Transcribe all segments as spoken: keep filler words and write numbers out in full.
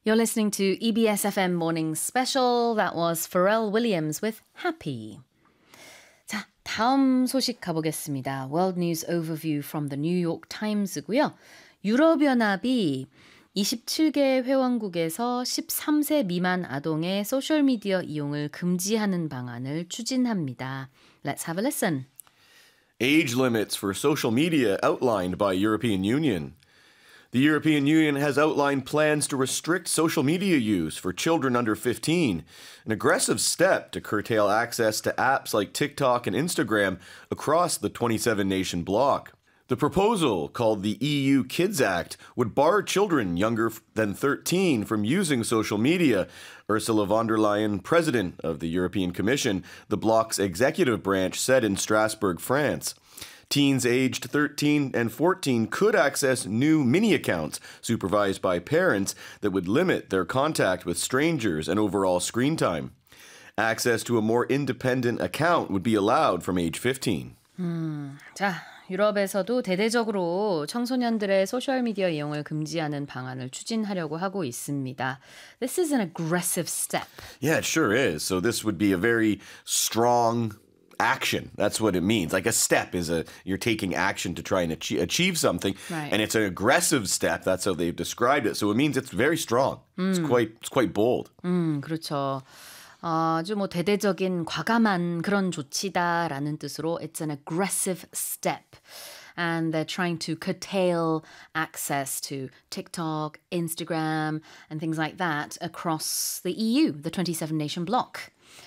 You're listening to E B S F M Morning Special. That was Pharrell Williams with Happy. 자, 다음 소식 가보겠습니다. World News Overview from the New York Times고요. 유럽연합이 이십칠 개 회원국에서 십삼 세 미만 아동의 소셜미디어 이용을 금지하는 방안을 추진합니다. Let's have a listen. Age limits for social media outlined by European Union. The European Union has outlined plans to restrict social media use for children under fifteen, an aggressive step to curtail access to apps like TikTok and Instagram across the twenty-seven nation bloc. The proposal, called the E U Kids Act, would bar children younger than thirteen from using social media. Ursula von der Leyen, president of the European Commission, the bloc's executive branch, said in Strasbourg, France. Teens aged thirteen and fourteen could access new mini accounts supervised by parents that would limit their contact with strangers and overall screen time. Access to a more independent account would be allowed from age fifteen. 음, 자, 유럽에서도 대대적으로 청소년들의 소셜미디어 이용을 금지하는 방안을 추진하려고 하고 있습니다. This is an aggressive step. Yeah, it sure is. So this would be a very strong action. That's what it means. Like a step is a you're taking action to try and achieve, achieve something, Right. and it's an aggressive step. That's how they've described it. So it means it's very strong. It's quite it's quite bold. 음, 그렇죠. 어, 아주 뭐 대대적인 과감한 그런 조치다라는 뜻으로 it's an aggressive step. And they're trying to curtail access to TikTok, Instagram, and things like that across the E U, the twenty-seven nation bloc.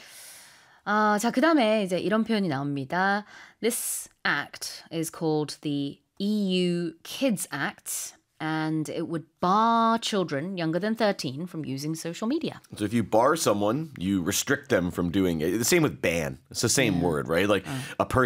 아, 자, 그 다음에 이제 이런 표현이 나옵니다. This act is called the E U Kids Act, and it would bar children younger than thirteen from using social media. So if you bar someone, you restrict them from doing it. The same with ban. It's the same word, right? Like a person